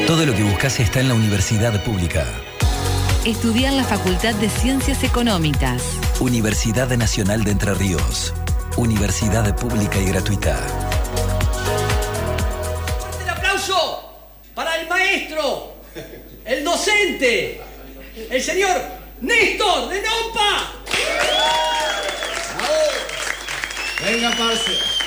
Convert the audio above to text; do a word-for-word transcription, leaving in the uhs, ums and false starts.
Todo lo que buscas está en la Universidad Pública. Estudiar en la Facultad de Ciencias Económicas. Universidad Nacional de Entre Ríos. Universidad pública y gratuita. ¡Un aplauso para el maestro, el docente, el señor Néstor de Nompa! Venga, parce.